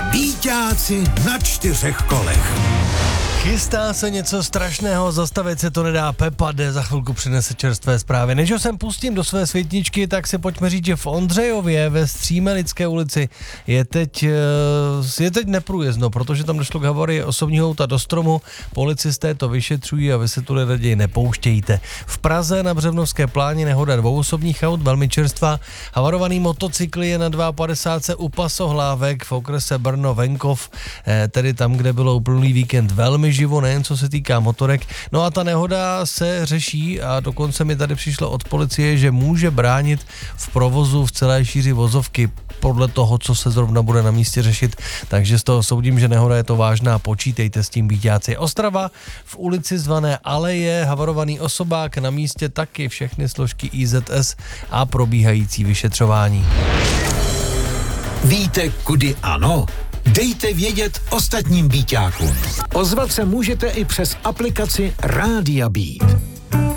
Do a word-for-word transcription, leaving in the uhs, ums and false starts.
Býťáci na čtyřech kolech. Chystá se něco strašného, zastavit se to nedá. Pepa jde za chvilku přinese čerstvé zprávy. Než ho sem pustím do své světničky, tak si pojďme říct, že v Ondřejově ve Střímelické ulici je teď, je teď neprůjezdno, protože tam došlo k havarii osobního auta do stromu. Policisté to vyšetřují a vy se tu raději nepouštějte. V Praze na Břevnovské pláni nehoda dvou osobních aut, velmi čerstvá. Havarovaný motocykl je na padesát dva u Pasohlávek v okrese Brno-Venkov, tedy tam, kde bylo uplynulý víkend velmi živo, nejen co se týká motorek. No a ta nehoda se řeší a dokonce mi tady přišlo od policie, že může bránit v provozu v celé šíři vozovky podle toho, co se zrovna bude na místě řešit. Takže z toho soudím, že nehoda je to vážná, počítejte s tím, býťáci. Ostrava v ulici zvané Aleje, havarovaný osobák, na místě taky všechny složky I Z S a probíhající vyšetřování. Víte, kudy ano? Dejte vědět ostatním býťákům. Ozvat se můžete i přes aplikaci Rádia Beat.